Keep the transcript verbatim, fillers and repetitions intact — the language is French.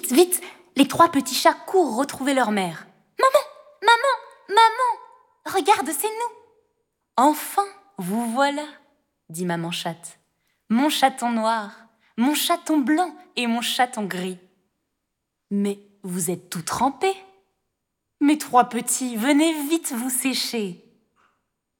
Vite, vite, les trois petits chats courent retrouver leur mère. Maman, maman, maman, regarde, c'est nous. Enfin, vous voilà, dit maman chatte. Mon chaton noir, mon chaton blanc et mon chaton gris. Mais vous êtes tout trempés. Mes trois petits, venez vite vous sécher.